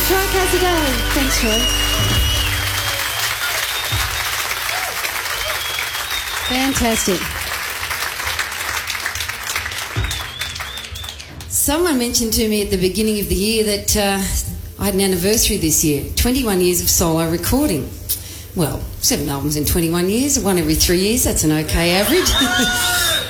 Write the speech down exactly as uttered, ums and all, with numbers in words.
Troy Casadei. Thanks, Troy. Fantastic. Someone mentioned to me at the beginning of the year that uh, I had an anniversary this year, twenty-one years of solo recording. Well, seven albums in twenty-one years, one every three years, that's an okay average.